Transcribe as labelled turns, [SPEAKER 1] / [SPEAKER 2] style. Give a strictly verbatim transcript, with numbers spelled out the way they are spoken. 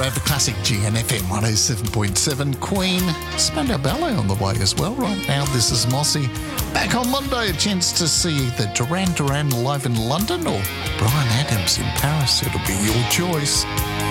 [SPEAKER 1] Over classic G N F M one oh seven point seven. Queen, Spandau Ballet on the way as well. Right now, this is Mossy. Back on Monday, a chance to see either Duran Duran live in London or Bryan Adams in Paris. It'll be your choice.